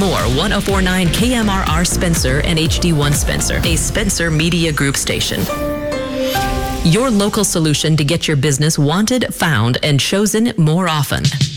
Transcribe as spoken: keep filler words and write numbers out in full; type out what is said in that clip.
more, one oh four point nine K M R R Spencer and H D one Spencer, a Spencer Media Group station. Your local solution to get your business wanted, found, and chosen more often.